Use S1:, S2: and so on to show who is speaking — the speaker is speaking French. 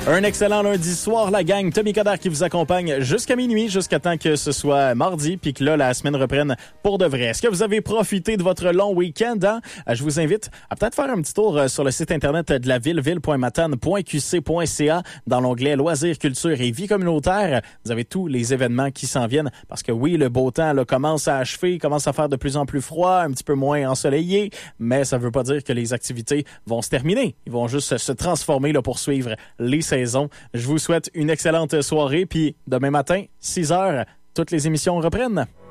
S1: Un excellent lundi soir, la gang. Tommy Coderre qui vous accompagne jusqu'à minuit, jusqu'à temps que ce soit mardi, puis que là, la semaine reprenne pour de vrai. Est-ce que vous avez profité de votre long week-end? Hein? Je vous invite à peut-être faire un petit tour sur le site internet de la ville, ville.matane.qc.ca, dans l'onglet Loisirs, culture et vie communautaire. Vous avez tous les événements qui s'en viennent, parce que oui, le beau temps là, commence à achever, commence à faire de plus en plus froid, un petit peu moins ensoleillé, mais ça veut pas dire que les activités vont se terminer. Ils vont juste se transformer là, pour suivre les saisons. Je vous souhaite une excellente soirée, puis demain matin, 6h, toutes les émissions reprennent.